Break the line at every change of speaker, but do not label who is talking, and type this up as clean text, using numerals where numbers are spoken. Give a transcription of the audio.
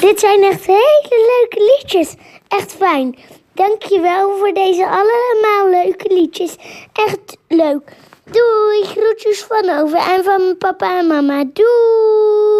Dit zijn echt hele leuke liedjes. Echt fijn. Dankjewel voor deze allemaal leuke liedjes. Echt leuk. Doei, groetjes van Ove en van mijn papa en mama. Doei.